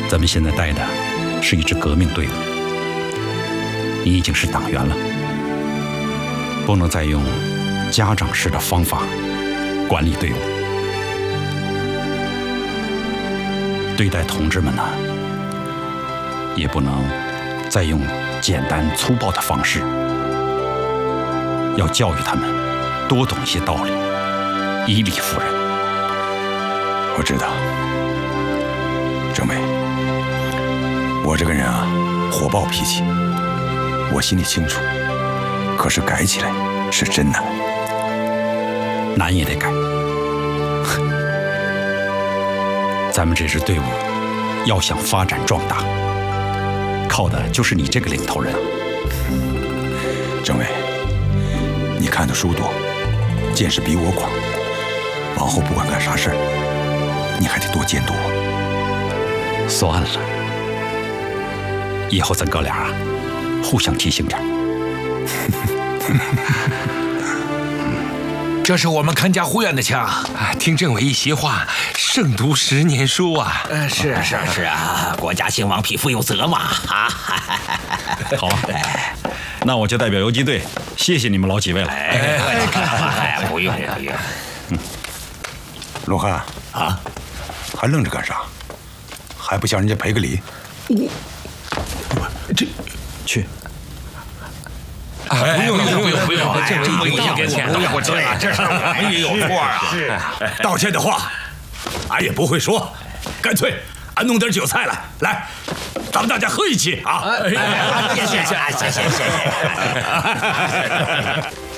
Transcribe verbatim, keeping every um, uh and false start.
咱们现在带的是一支革命队伍，你已经是党员了，不能再用家长式的方法管理队伍。对待同志们呢，也不能再用简单粗暴的方式，要教育他们多懂一些道理，以理服人。 我知道，政委，我这个人啊，火爆脾气，我心里清楚。可是改起来是真难， 难也得改。咱们这支队伍要想发展壮大，靠的就是你这个领头人啊。 政委，你看的书多，见识比我广，往后不管干啥事儿，你还得多监督我。 算了，以后咱哥俩啊，互相提醒点。 这是我们看家护院的枪，听政委一席话，胜读十年书啊！ 呃，是是是啊，国家兴亡，匹夫有责嘛！啊， 好啊，那我就代表游击队，谢谢你们老几位了。 哎，不用不用。 嗯，龙汉啊， 还愣着干啥？还不向人家赔个礼？ 我这去。 哎，不用了，不用了，不用了， 这这不应该欠的，我知道，这事我们也有错啊。 是道歉的话，俺也不会说，干脆俺弄点酒菜来，来，咱们大家喝一起啊！ 谢谢谢谢谢谢谢谢。